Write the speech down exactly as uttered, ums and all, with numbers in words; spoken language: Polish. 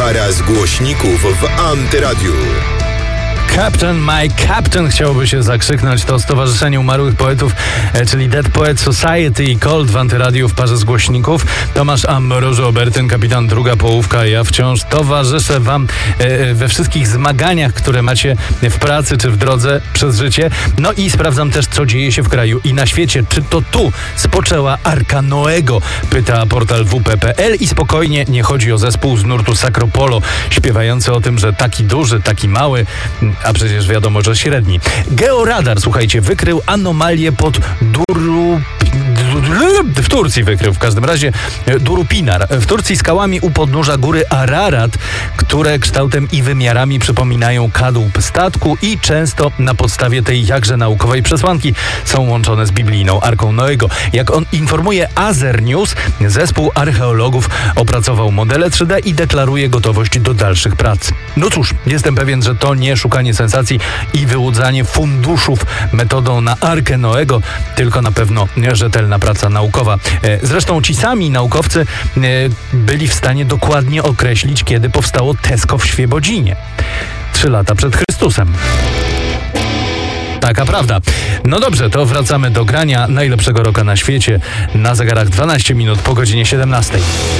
Para z głośników w Antyradiu. Captain, my Captain chciałoby się zakrzyknąć. To Stowarzyszenie Umarłych Poetów, czyli Dead Poet Society i Colt w Antyradiu w parze z głośników. Tomasz Ambrożo Obertyn, kapitan druga połówka. Ja wciąż towarzyszę wam we wszystkich zmaganiach, które macie w pracy czy w drodze przez życie. No i sprawdzam też, co dzieje się w kraju i na świecie. Czy to tu spoczęła Arka Noego? Pyta portal w p kropka p l i spokojnie, nie chodzi o zespół z nurtu Sacropolo, śpiewający o tym, że taki duży, taki mały, a przecież wiadomo, że średni. Georadar, słuchajcie, wykrył anomalię pod Duru... w Turcji wykrył w każdym razie Durupinar. W Turcji skałami u podnóża góry Ararat, które kształtem i wymiarami przypominają kadłub statku i często na podstawie tej jakże naukowej przesłanki są łączone z biblijną Arką Noego. Jak on informuje Azer News, zespół archeologów opracował modele trzy D i deklaruje gotowość do dalszych prac. No cóż, jestem pewien, że to nie szukanie sensacji i wyłudzanie funduszów metodą na Arkę Noego, tylko na pewno rzetelna praca naukowa. Zresztą ci sami naukowcy byli w stanie dokładnie określić, kiedy powstało Tesco w Świebodzinie. Trzy lata przed Chrystusem. Taka prawda. No dobrze, to wracamy do grania najlepszego rocka na świecie. Na zegarach dwanaście minut po godzinie siedemnastej.